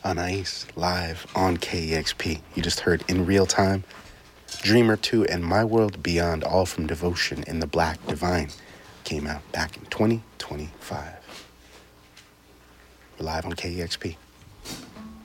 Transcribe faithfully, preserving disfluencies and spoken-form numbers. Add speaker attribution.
Speaker 1: Anais, live on K E X P. You just heard In Real Time, Dreamer two, and My World Beyond, all from Devotion in the Black Divine. Came out back in twenty twenty-five. We're live on K E X P.